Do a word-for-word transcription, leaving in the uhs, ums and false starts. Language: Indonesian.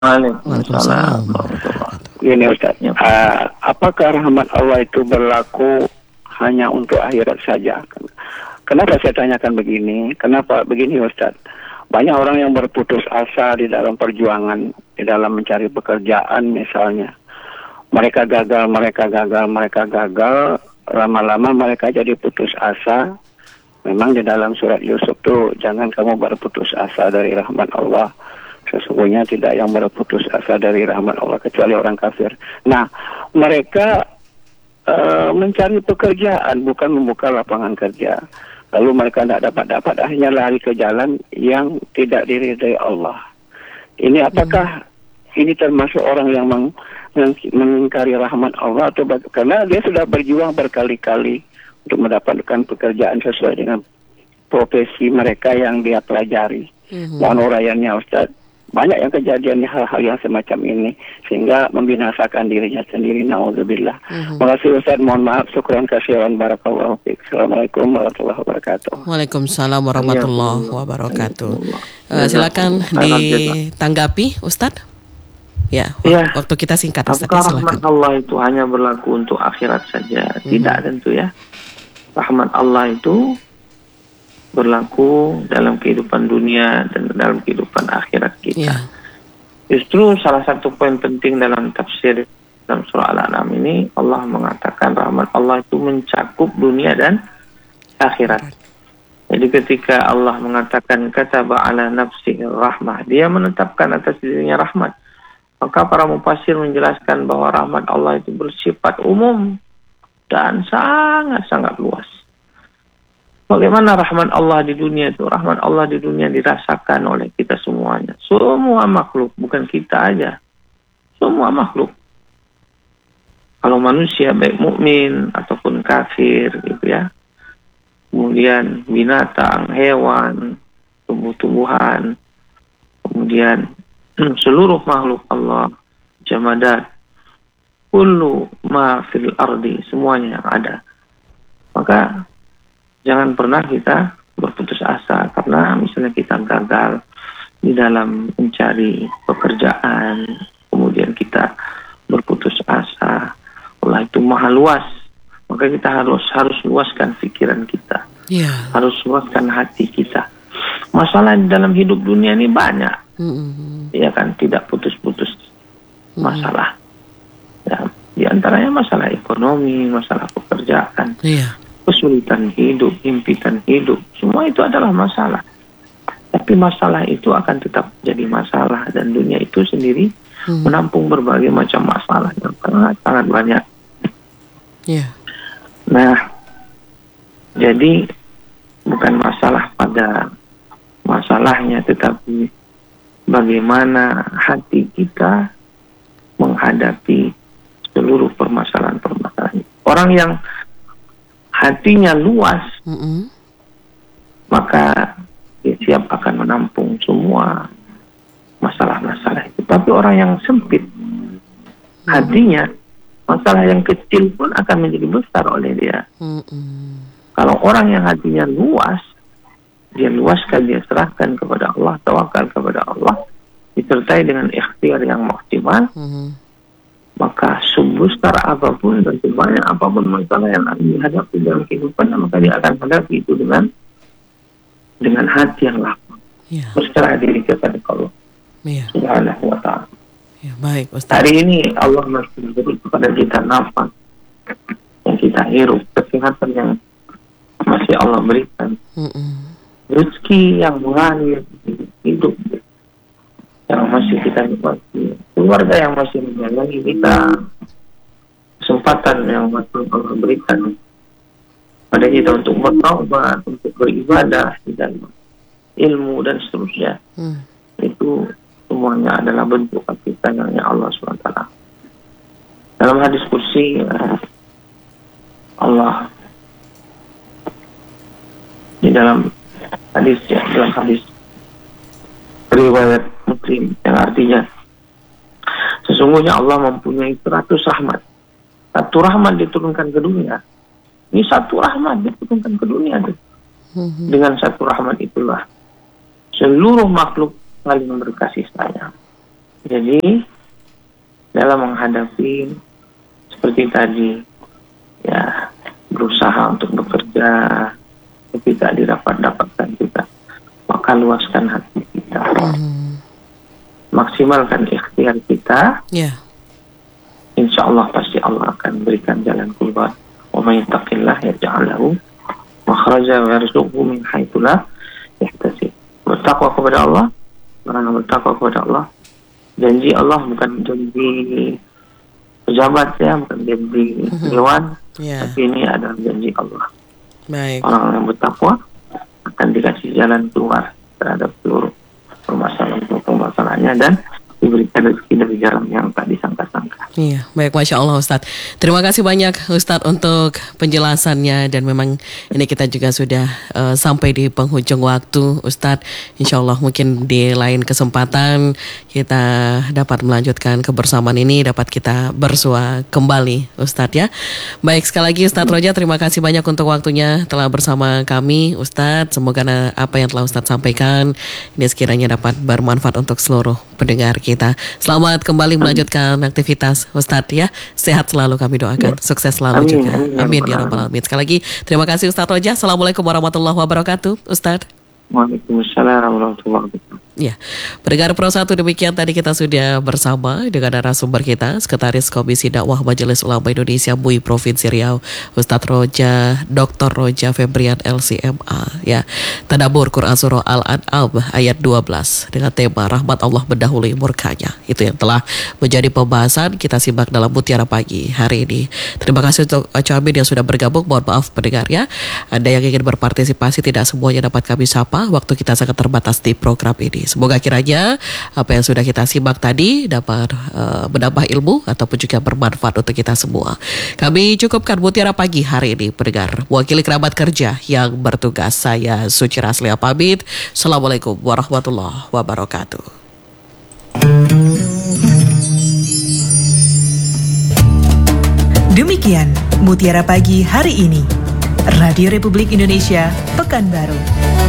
Waalaikumsalam. Ini Ustaz, uh, apakah rahmat Allah itu berlaku hanya untuk akhirat saja? Kenapa saya tanyakan begini? Kenapa begini Ustaz? Banyak orang yang berputus asa di dalam perjuangan, di dalam mencari pekerjaan misalnya. Mereka gagal, mereka gagal, mereka gagal, lama-lama mereka jadi putus asa. Memang di dalam surat Yusuf tuh, jangan kamu berputus asa dari rahmat Allah. Sesungguhnya tidak yang berputus asa dari rahmat Allah kecuali orang kafir. Nah, mereka uh, mencari pekerjaan, bukan membuka lapangan kerja. Lalu mereka tidak dapat-dapat, akhirnya lari ke jalan yang tidak diridai Allah. Ini apakah hmm. ini termasuk orang yang meng, meng, mengingkari rahmat Allah atau bag- karena dia sudah berjuang berkali-kali untuk mendapatkan pekerjaan sesuai dengan profesi mereka yang dia pelajari. Hmm. Mohon uraiannya Ustaz. Banyak yang kejadian hal-hal yang semacam ini sehingga membinasakan dirinya sendiri. Nauzubillah. Mm-hmm. Terima kasih Ustaz, mohon maaf, syukran kasihan, barakallahu fiik. Assalamualaikum warahmatullahi wabarakatuh. Waalaikumsalam warahmatullahi wabarakatuh. Uh, silakan ditanggapi Ustaz. Ya, ya, waktu kita singkat Ustaz. Apakah silakan. Rahmat Allah itu hanya berlaku untuk akhirat saja? Mm-hmm. Tidak tentu ya. Rahmat Allah itu berlaku dalam kehidupan dunia dan dalam kehidupan akhirat kita. Yeah. Justru salah satu poin penting dalam tafsir dalam surah Al-An'am ini, Allah mengatakan rahmat Allah itu mencakup dunia dan akhirat. Jadi ketika Allah mengatakan kataba ala nafsihi rahmah, dia menetapkan atas dirinya rahmat. Maka para mufassir menjelaskan bahwa rahmat Allah itu bersifat umum dan sangat-sangat luas. Bagaimana rahmat Allah di dunia itu? Rahmat Allah di dunia dirasakan oleh kita semuanya. Semua makhluk, bukan kita aja. Semua makhluk. Kalau manusia baik mukmin ataupun kafir gitu ya. Kemudian binatang, hewan, tumbuh-tumbuhan. Kemudian seluruh makhluk Allah, jamadat, kullu ma fil ardi, semuanya yang ada. Maka jangan pernah kita berputus asa karena misalnya kita gagal di dalam mencari pekerjaan, kemudian kita berputus asa. Allah itu maha luas, maka kita harus harus luaskan pikiran kita, yeah. harus luaskan hati kita. Masalah di dalam hidup dunia ini banyak, mm-hmm. ya kan, tidak putus-putus masalah. Mm-hmm. Ya, di antaranya masalah ekonomi, masalah pekerjaan. Yeah. Kesulitan hidup, impitan hidup, semua itu adalah masalah. Tapi masalah itu akan tetap jadi masalah dan dunia itu sendiri hmm. menampung berbagai macam masalah yang sangat sangat banyak. Yeah. Nah, jadi bukan masalah pada masalahnya, tetapi bagaimana hati kita menghadapi seluruh permasalahan-permasalahan. Orang yang hatinya luas, mm-hmm. maka dia siap akan menampung semua masalah-masalah itu. Tapi orang yang sempit mm-hmm. hatinya, masalah yang kecil pun akan menjadi besar oleh dia. Mm-hmm. Kalau orang yang hatinya luas, dia luaskan, dia serahkan kepada Allah, tawakal kepada Allah, disertai dengan ikhtiar yang maksimal, mm-hmm. maka sebesar apapun dan sebanyak apapun masalah yang akan dihadapi dalam kehidupan, maka dia akan hadapi itu dengan dengan hati yang lapang, yeah. berserah diri kepada Allah yeah. Subhanahu wa ta'ala. Yeah, baik, Ustaz. Hari ini Allah masih memberi kepada kita nafas yang kita hirup, kesehatan yang masih Allah berikan, mm-mm. rezeki yang mengalir hidup yang masih kita nikmati, keluarga yang masih menjalani kita, kesempatan yang masih Allah berikan pada kita untuk bertaubat, untuk beribadah di dalam ilmu dan seterusnya. Hmm. Itu semuanya adalah bentuk kasih sayangnya Allah subhanahu wa taala. Dalam hadis kursi Allah di dalam hadis ya, dalam hadis riwayat Muslim yang artinya sesungguhnya Allah mempunyai seratus rahmat. Satu rahmat diturunkan ke dunia. Ini satu rahmat diturunkan ke dunia. Mm-hmm. Dengan satu rahmat itulah seluruh makhluk saling berkasih sayang. Jadi dalam menghadapi seperti tadi, ya berusaha untuk bekerja, tapi tak didapat-dapatkan juga, maka luaskan hati kita, Hmm. maksimalkan ikhtiar kita. Ya. Insya Allah pasti Allah akan berikan jalan keluar. Wa may yattaqillah yaj'al lahu makhraja wa yarzuqhu min haitsu la yahtasib. Bertakwa kepada Allah, orang yang bertakwa kepada Allah, janji Allah bukan janji pejabat ya, bukan janji dewan, Ya. tapi ini adalah janji Allah. Baik. Orang yang bertakwa akan dikasih jalan keluar terhadap seluruh permasalahan-permasalahannya dan diberikan rezeki dari jalan yang tak disangka-sangka. Iya, baik, Masya Allah Ustadz. Terima kasih banyak Ustadz untuk penjelasannya, dan memang ini kita juga sudah uh, sampai di penghujung waktu Ustadz. Insya Allah mungkin di lain kesempatan kita dapat melanjutkan kebersamaan ini, dapat kita bersua kembali Ustadz ya. Baik, sekali lagi Ustadz Roja, terima kasih banyak untuk waktunya telah bersama kami Ustadz. Semoga apa yang telah Ustadz sampaikan ini sekiranya dapat bermanfaat untuk seluruh pendengar kita. Selamat kembali melanjutkan aktivitas Ustadz ya. Sehat selalu kami doakan. Sukses selalu Amin, juga. amin, Amin amin. ya rabbal alamin. Sekali lagi terima kasih Ustadz Roja. Assalamualaikum warahmatullahi wabarakatuh Ustadz. Waalaikumsalam warahmatullahi wabarakatuh. Ya, pendengar Pro satu, demikian tadi kita sudah bersama dengan narasumber kita, Sekretaris Komisi Dakwah Majelis Ulama Indonesia M U I Provinsi Riau, Ustadz Roja, Doktor Roja Febrian L C M A. Ya, Tadabbur Quran Surah Al-An'am ayat dua belas dengan tema rahmat Allah mendahului murkanya. Itu yang telah menjadi pembahasan kita simak dalam Mutiara Pagi hari ini. Terima kasih untuk Amin yang sudah bergabung. Mohon maaf pendengar ya, Anda yang ingin berpartisipasi tidak semuanya dapat kami sapa. Waktu kita sangat terbatas di program ini. Semoga kiranya apa yang sudah kita simak tadi dapat uh, menambah ilmu ataupun juga bermanfaat untuk kita semua. Kami cukupkan Mutiara Pagi hari ini pendengar. Wakili kerabat kerja yang bertugas, saya Suci Raslia pamit. Assalamualaikum warahmatullahi wabarakatuh. Demikian Mutiara Pagi hari ini. Radio Republik Indonesia, Pekanbaru.